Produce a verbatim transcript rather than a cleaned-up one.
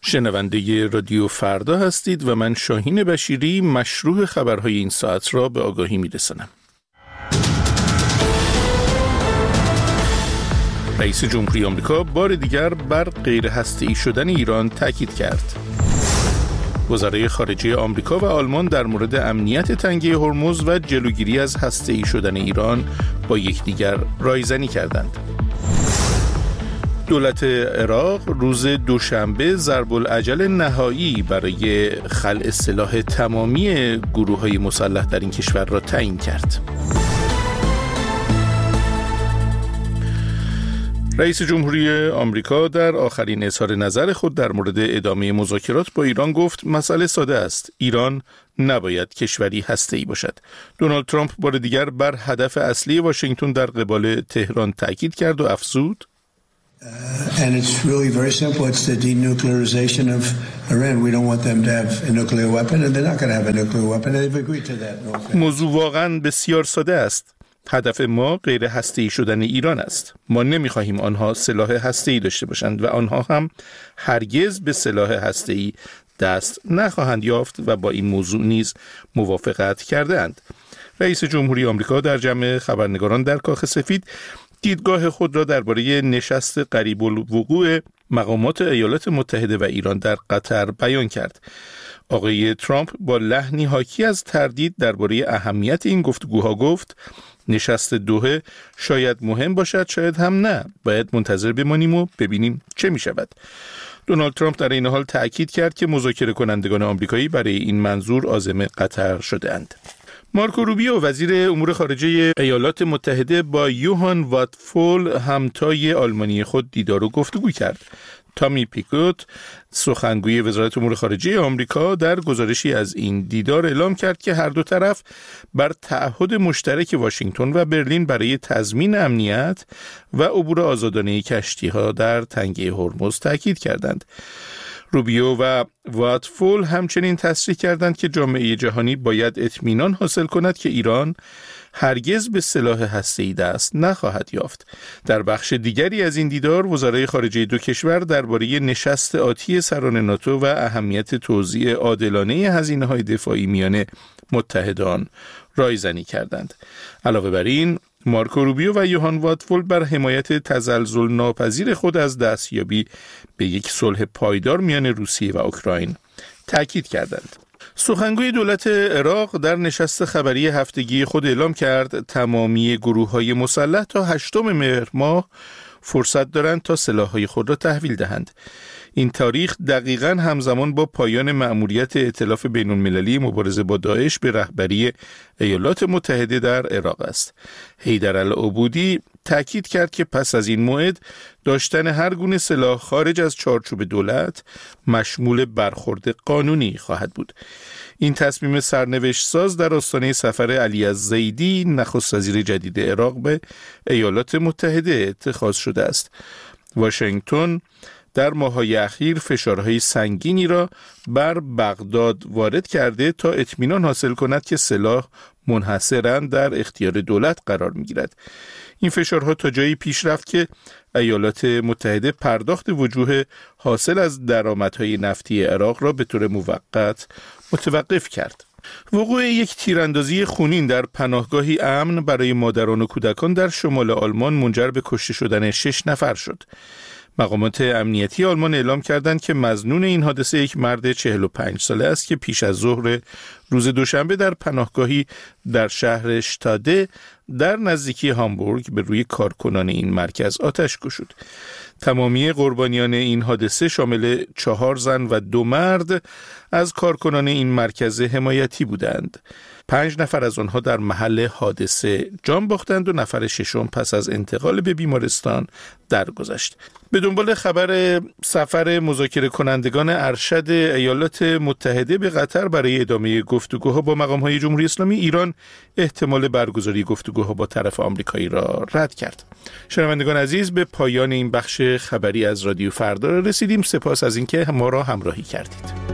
شنونده رادیو فردا هستید و من شاهین بشیری مشروع خبرهای این ساعت را به آگاهی می‌رسانم. رئیس جمهوری آمریکا بار دیگر بر غیر هسته‌ای شدن ایران تاکید کرد. وزرای خارجه آمریکا و آلمان در مورد امنیت تنگه هرمز و جلوگیری از هسته‌ای شدن ایران با یکدیگر رایزنی کردند. دولت عراق روز دوشنبه ضرب العجل نهایی برای خلع سلاح تمامی گروه‌های مسلح در این کشور را تعیین کرد. رئیس جمهوری آمریکا در آخرین اظهار نظر خود در مورد ادامه مذاکرات با ایران گفت مسئله ساده است. ایران نباید کشوری هسته‌ای باشد. دونالد ترامپ بار دیگر بر هدف اصلی واشنگتن در قبال تهران تاکید کرد و افزود Uh, and it's really very simple. It's the denuclearization of Iran. We don't want them to have a nuclear weapon, and they're not going to have a nuclear weapon. They've agreed to that. موضوع واقعا بسیار ساده است. هدف ما غیر هسته‌ای شدن ایران است. ما نمی‌خواهیم آنها سلاح هسته‌ای داشته باشند و آنها هم هرگز به سلاح هسته‌ای دست نخواهند یافت و با این موضوع نیز موافقت کرده‌اند. رئیس جمهوری آمریکا در جمع خبرنگاران در کاخ سفید دیدگاه خود را درباره نشست قریب الوقوع مقامات ایالات متحده و ایران در قطر بیان کرد. آقای ترامپ با لحنی حاکی از تردید درباره اهمیت این گفتگوها گفت نشست دوحه شاید مهم باشد، شاید هم نه. باید منتظر بمانیم و ببینیم چه می شود. دونالد ترامپ در این حال تأکید کرد که مذاکره کنندگان آمریکایی برای این منظور عازم قطر شده‌اند. مارکو روبیو وزیر امور خارجه ایالات متحده با یوهان واتفول همتای آلمانی خود دیدار و گفتگو کرد. تامی پیکوت سخنگوی وزارت امور خارجه آمریکا در گزارشی از این دیدار اعلام کرد که هر دو طرف بر تعهد مشترک واشنگتن و برلین برای تضمین امنیت و عبور آزادانه کشتی‌ها در تنگه هرمز تاکید کردند. روبیو و واتفول همچنین تصریح کردند که جامعه جهانی باید اطمینان حاصل کند که ایران هرگز به سلاح هسته‌ای دست نخواهد یافت. در بخش دیگری از این دیدار وزرای خارجه دو کشور درباره نشست آتی سران ناتو و اهمیت توزیع عادلانه هزینه‌های دفاعی میان متحدان رایزنی کردند. علاوه بر این مارکو روبیو و یوهان واتفول بر حمایت تزلزل ناپذیر خود از دستیابی به یک صلح پایدار میان روسیه و اوکراین تاکید کردند. سخنگوی دولت عراق در نشست خبری هفتگی خود اعلام کرد تمامی گروه‌های مسلح تا هشتم مهر ماه فرصت دارند تا سلاح‌های خود را تحویل دهند. این تاریخ دقیقاً همزمان با پایان مأموریت ائتلاف بین‌المللی مبارزه با داعش به رهبری ایالات متحده در عراق است. حیدرالعبودی تأکید کرد که پس از این موعد داشتن هر گونه سلاح خارج از چارچوب دولت مشمول برخورد قانونی خواهد بود. این تصمیم سرنوشت ساز در آستانه سفر علی الزیدی نخست وزیر جدید عراق به ایالات متحده اتخاذ شده است. واشنگتن در ماه‌های اخیر فشارهای سنگینی را بر بغداد وارد کرده تا اطمینان حاصل کند که سلاح منحصراً در اختیار دولت قرار می‌گیرد. این فشارها تا جایی پیش رفت که ایالات متحده پرداخت وجوه حاصل از درآمدهای نفتی عراق را به طور موقت متوقف کرد. وقوع یک تیراندازی خونین در پناهگاهی امن برای مادران و کودکان در شمال آلمان منجر به کشته شدن شش نفر شد. مقامات امنیتی آلمان اعلام کردند که مظنون این حادثه یک مرد چهل و پنج ساله است که پیش از ظهر روز دوشنبه در پناهگاهی در شهر شتاده در نزدیکی هامبورگ به روی کارکنان این مرکز آتش گشود. تمامی قربانیان این حادثه شامل چهار زن و دو مرد از کارکنان این مرکز حمایتی بودند. پنج نفر از آنها در محل حادثه جان باختند و نفر ششم پس از انتقال به بیمارستان درگذشت. به دنبال خبر سفر مذاکره کنندگان ارشد ایالات متحده به قطر برای ادامه گفتگوها با مقام‌های جمهوری اسلامی، ایران احتمال برگزاری گفتگوها با طرف آمریکایی را رد کرد. شنوندگان عزیز، به پایان این بخش خبری از رادیو فردا رسیدیم. سپاس از اینکه ما را همراهی کردید.